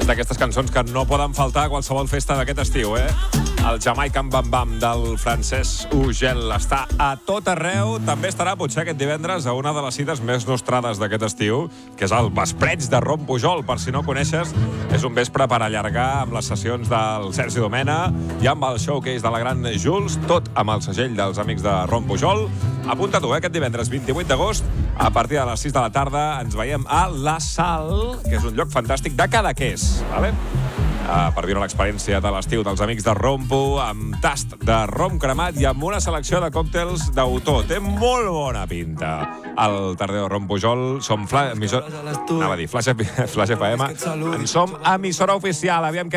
És d'aquestes cançons que no poden faltar a qualsevol festa d'aquest estiu, El Jamaican Bam Bam del Francesc Ugel està a tot arreu. També estarà potser aquest divendres a una de les cites més nostrades d'aquest estiu, que és el Vespreig de Rom Pujol. Per si no coneixes, és un vespre per allargar amb les sessions del Sergi Domena i amb el showcase de la gran Jules, tot amb el segell dels amics de Rom Pujol. Apunta tu, aquest divendres 28 d'agost, a partir de les 6 de la tarda, ens veiem a La Sal, que és un lloc fantàstic de Cadaqués, vale? Per viure l'experiència de l'estiu dels amics de Rompo, amb tast de rom cremat i amb una selecció de còctels d'autor. Té molt bona pinta. Al Tardeo Rom Pujol som Flash FM, en som emissora oficial. Aviam